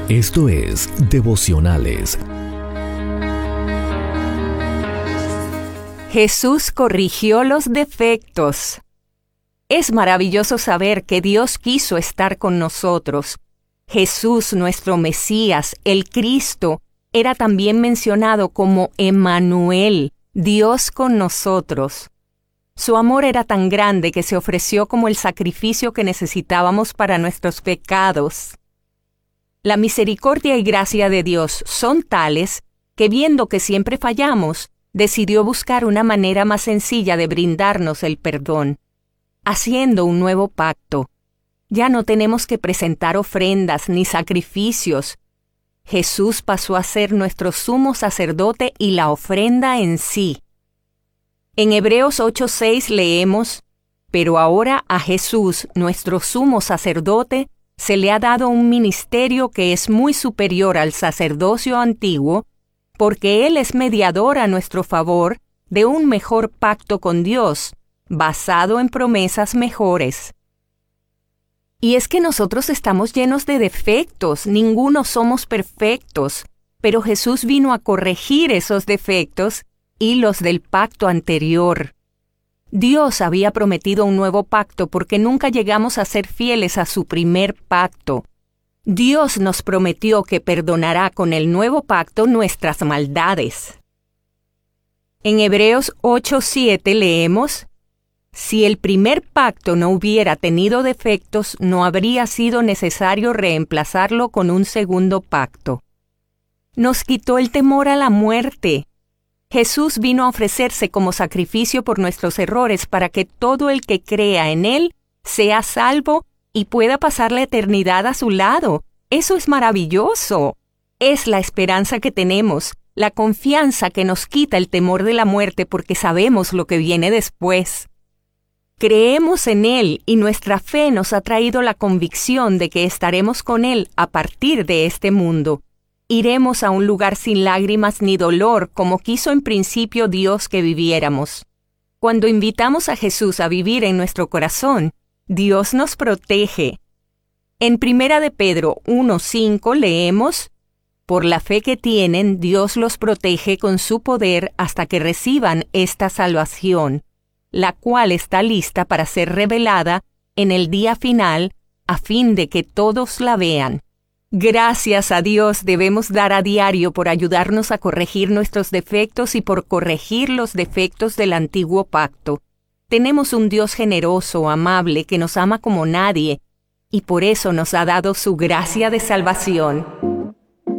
Esto es Devocionales. Jesús corrigió los defectos. Es maravilloso saber que Dios quiso estar con nosotros. Jesús, nuestro Mesías, el Cristo, era también mencionado como Emmanuel, Dios con nosotros. Su amor era tan grande que se ofreció como el sacrificio que necesitábamos para nuestros pecados. La misericordia y gracia de Dios son tales que, viendo que siempre fallamos, decidió buscar una manera más sencilla de brindarnos el perdón, haciendo un nuevo pacto. Ya no tenemos que presentar ofrendas ni sacrificios. Jesús pasó a ser nuestro sumo sacerdote y la ofrenda en sí. En Hebreos 8:6 leemos: «Pero ahora a Jesús, nuestro sumo sacerdote, se le ha dado un ministerio que es muy superior al sacerdocio antiguo, porque Él es mediador a nuestro favor de un mejor pacto con Dios, basado en promesas mejores». Y es que nosotros estamos llenos de defectos, ninguno somos perfectos, pero Jesús vino a corregir esos defectos y los del pacto anterior. Dios había prometido un nuevo pacto porque nunca llegamos a ser fieles a su primer pacto. Dios nos prometió que perdonará con el nuevo pacto nuestras maldades. En Hebreos 8:7 leemos: «Si el primer pacto no hubiera tenido defectos, no habría sido necesario reemplazarlo con un segundo pacto». Nos quitó el temor a la muerte. Jesús vino a ofrecerse como sacrificio por nuestros errores para que todo el que crea en Él sea salvo y pueda pasar la eternidad a su lado. ¡Eso es maravilloso! Es la esperanza que tenemos, la confianza que nos quita el temor de la muerte porque sabemos lo que viene después. Creemos en Él y nuestra fe nos ha traído la convicción de que estaremos con Él a partir de este mundo. Iremos a un lugar sin lágrimas ni dolor, como quiso en principio Dios que viviéramos. Cuando invitamos a Jesús a vivir en nuestro corazón, Dios nos protege. En 1 de Pedro 1:5 leemos: «Por la fe que tienen, Dios los protege con su poder hasta que reciban esta salvación, la cual está lista para ser revelada en el día final, a fin de que todos la vean». Gracias a Dios debemos dar a diario por ayudarnos a corregir nuestros defectos y por corregir los defectos del antiguo pacto. Tenemos un Dios generoso, amable, que nos ama como nadie, y por eso nos ha dado su gracia de salvación.